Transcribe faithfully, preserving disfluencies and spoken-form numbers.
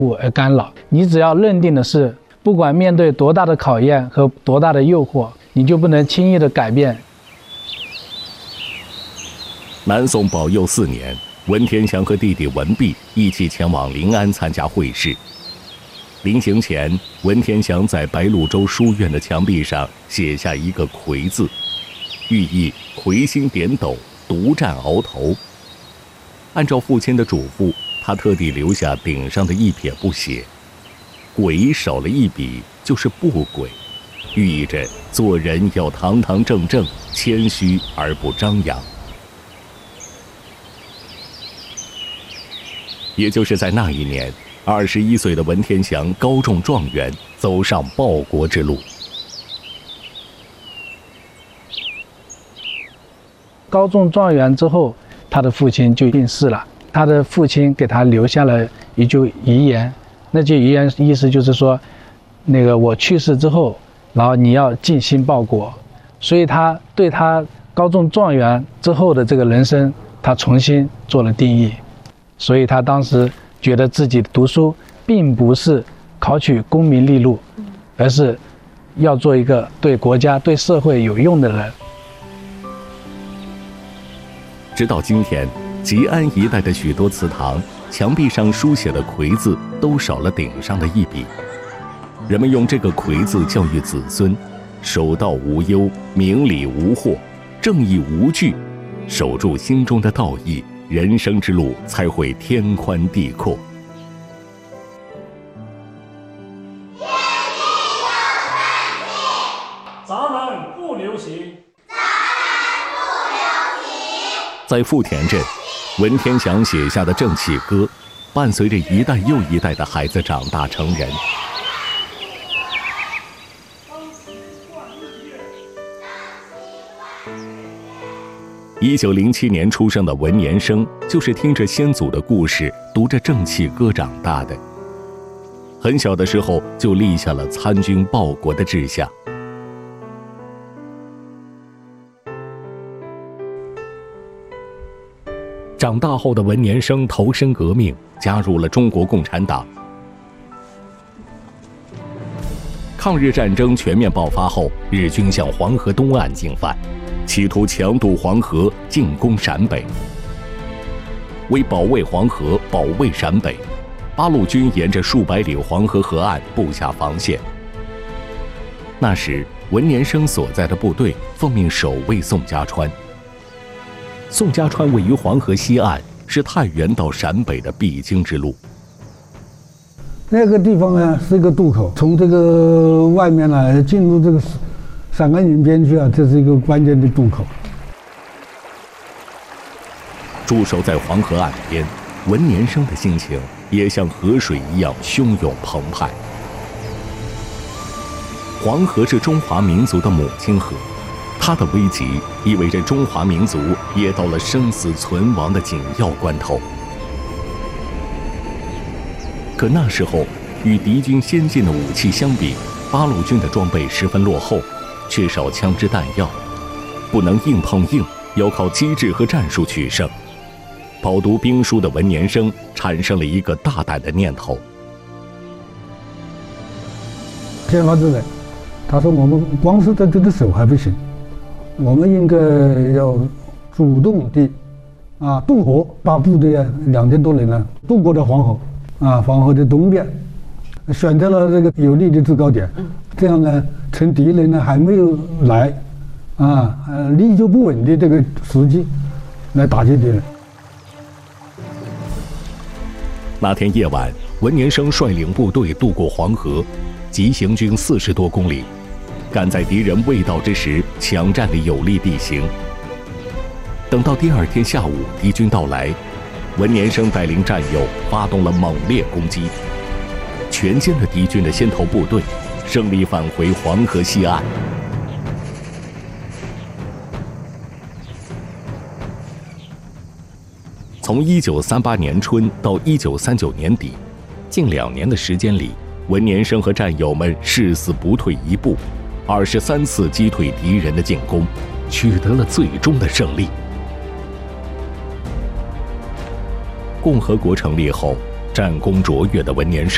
物而干扰。你只要认定的是，不管面对多大的考验和多大的诱惑，你就不能轻易的改变。 南宋宝佑四年，文天祥和弟弟文弼一起前往临安参加会试。临行前，文天祥在白鹭洲书院的墙壁上写下一个“魁”字，寓意魁星点斗，独占鳌头。按照父亲的嘱咐，他特地留下顶上的一撇不写，鬼少了一笔就是不轨，寓意着做人要堂堂正正，谦虚而不张扬。也就是在那一年，二十一岁的文天祥高中状元，走上报国之路。 高中状元之后，他的父亲就病逝了。他的父亲给他留下了一句遗言，那句遗言意思就是说，那个我去世之后，然后你要尽心报国。所以他对他高中状元之后的这个人生，他重新做了定义。所以他当时觉得自己读书并不是考取功名利禄，而是要做一个对国家对社会有用的人。 直到今天，吉安一带的许多祠堂墙壁上书写的“魁”字都少了顶上的一笔，人们用这个“魁”字教育子孙，守道无忧，明理无惑，正义无惧，守住心中的道义，人生之路才会天宽地阔。 咱们不流行。 在富田镇，文天祥写下的《正气歌》，伴随着一代又一代的孩子长大成人。一九零七年出生的文年生，就是听着先祖的故事，读着《正气歌》长大的。很小的时候就立下了参军报国的志向。长大后的文年生投身革命，加入了中国共产党。抗日战争全面爆发后，日军向黄河东岸进犯，企图强渡黄河，进攻陕北。为保卫黄河，保卫陕北，八路军沿着数百里黄河河岸布下防线。那时，文年生所在的部队奉命守卫宋家川。宋家川位于黄河西岸，是太原到陕北的必经之路。 那个地方呢是一个渡口，从这个外面呢进入这个陕甘宁边区啊，这是一个关键的渡口。 驻守在黄河岸边，文年生的心情也像河水一样汹涌澎湃。黄河是中华民族的母亲河，它的危急意味着中华民族也到了生死存亡的紧要关头。可那时候，与敌军先进的武器相比，八路军的装备十分落后，缺少枪支弹药，不能硬碰硬，要靠机智和战术取胜。饱读兵书的文年生产生了一个大胆的念头。 天发制人，他说我们光是在这个守还不行，我们应该要主动的啊渡河，把部队啊两千多人呢渡过了黄河，啊黄河的东边，选择了这个有利的制高点，这样呢趁敌人呢还没有来，啊呃力就不稳的这个时机来打击敌人。 那天夜晚，文年生率领部队渡过黄河，急行军四十多公里，赶在敌人未到之时抢占了有利地形。等到第二天下午敌军到来，文年生带领战友发动了猛烈攻击，全歼了敌军的先头部队，胜利返回黄河西岸。从一九三八年春到一九三九年底，近两年的时间里，文年生和战友们誓死不退一步，二十三次击退敌人的进攻，取得了最终的胜利。共和国成立后，战功卓越的文年生